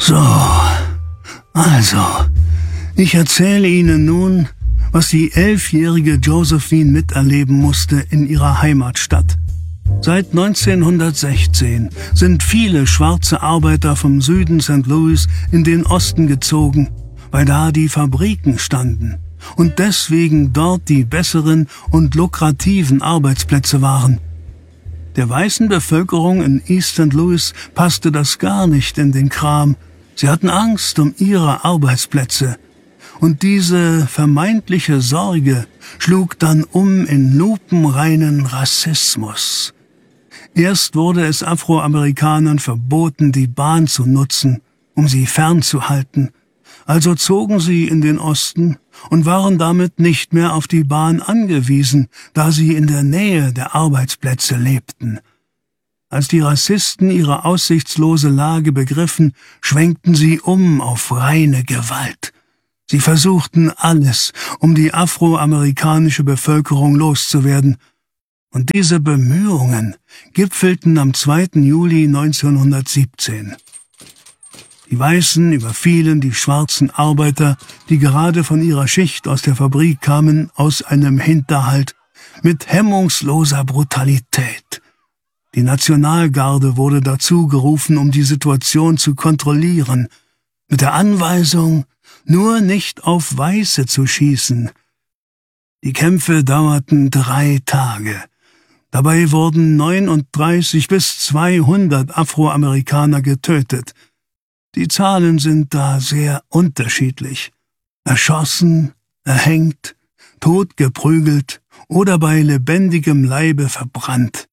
So, also, ich erzähle Ihnen nun, was die 11-jährige Josephine miterleben musste in ihrer Heimatstadt. Seit 1916 sind viele schwarze Arbeiter vom Süden St. Louis in den Osten gezogen, weil da die Fabriken standen und deswegen dort die besseren und lukrativen Arbeitsplätze waren. Der weißen Bevölkerung in East St. Louis passte das gar nicht in den Kram. Sie hatten Angst um ihre Arbeitsplätze. Und diese vermeintliche Sorge schlug dann um in lupenreinen Rassismus. Erst wurde es Afroamerikanern verboten, die Bahn zu nutzen, um sie fernzuhalten. Also zogen sie in den Osten und waren damit nicht mehr auf die Bahn angewiesen, da sie in der Nähe der Arbeitsplätze lebten. Als die Rassisten ihre aussichtslose Lage begriffen, schwenkten sie um auf reine Gewalt. Sie versuchten alles, um die afroamerikanische Bevölkerung loszuwerden. Und diese Bemühungen gipfelten am 2. Juli 1917. Die Weißen überfielen die schwarzen Arbeiter, die gerade von ihrer Schicht aus der Fabrik kamen, aus einem Hinterhalt, mit hemmungsloser Brutalität. Die Nationalgarde wurde dazu gerufen, um die Situation zu kontrollieren, mit der Anweisung, nur nicht auf Weiße zu schießen. Die Kämpfe dauerten 3 Tage. Dabei wurden 39 bis 200 Afroamerikaner getötet. Die Zahlen sind da sehr unterschiedlich. Erschossen, erhängt, totgeprügelt oder bei lebendigem Leibe verbrannt.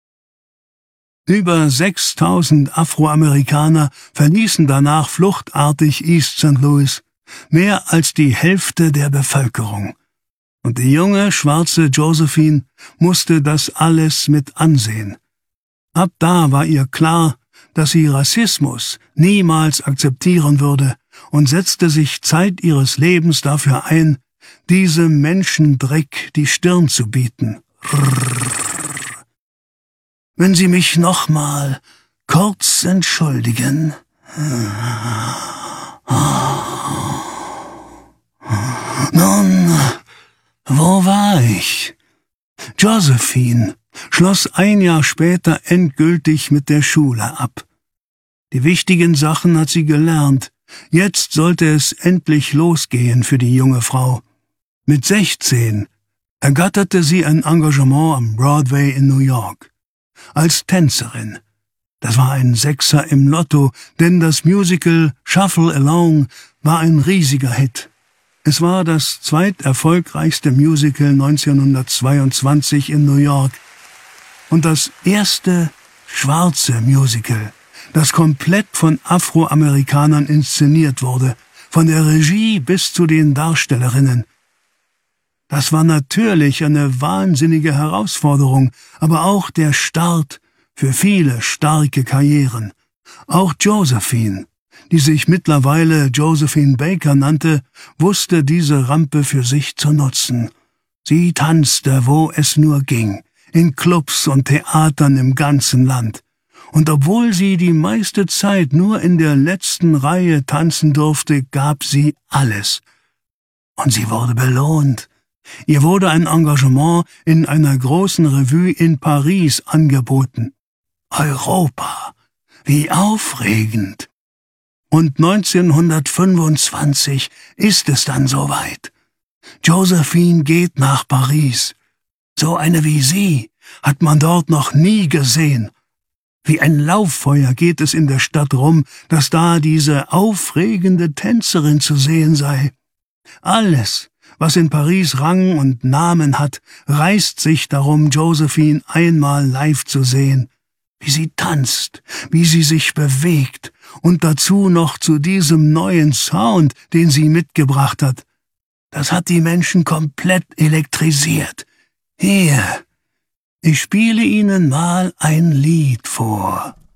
Über 6.000 Afroamerikaner verließen danach fluchtartig East St. Louis, mehr als die Hälfte der Bevölkerung. Und die junge, schwarze Josephine musste das alles mit ansehen. Ab da war ihr klar, dass sie Rassismus niemals akzeptieren würde und setzte sich Zeit ihres Lebens dafür ein, diesem Menschendreck die Stirn zu bieten. Wenn Sie mich nochmal kurz entschuldigen. Nun, wo war ich? Josephine schloss ein Jahr später endgültig mit der Schule ab. Die wichtigen Sachen hat sie gelernt. Jetzt sollte es endlich losgehen für die junge Frau. Mit 16 ergatterte sie ein Engagement am Broadway in New York. Als Tänzerin. Das war ein Sechser im Lotto, denn das Musical Shuffle Along war ein riesiger Hit. Es war das zweiterfolgreichste Musical 1922 in New York und das erste schwarze Musical, das komplett von Afroamerikanern inszeniert wurde, von der Regie bis zu den Darstellerinnen. Das war natürlich eine wahnsinnige Herausforderung, aber auch der Start für viele starke Karrieren. Auch Josephine, die sich mittlerweile Josephine Baker nannte, wusste diese Rampe für sich zu nutzen. Sie tanzte, wo es nur ging, in Clubs und Theatern im ganzen Land. Und obwohl sie die meiste Zeit nur in der letzten Reihe tanzen durfte, gab sie alles. Und sie wurde belohnt. Ihr wurde ein Engagement in einer großen Revue in Paris angeboten. Europa, wie aufregend! Und 1925 ist es dann soweit. Josephine geht nach Paris. So eine wie sie hat man dort noch nie gesehen. Wie ein Lauffeuer geht es in der Stadt rum, dass da diese aufregende Tänzerin zu sehen sei. Alles, was in Paris Rang und Namen hat, reißt sich darum, Josephine einmal live zu sehen. Wie sie tanzt, wie sie sich bewegt und dazu noch zu diesem neuen Sound, den sie mitgebracht hat. Das hat die Menschen komplett elektrisiert. Hier, ich spiele Ihnen mal ein Lied vor.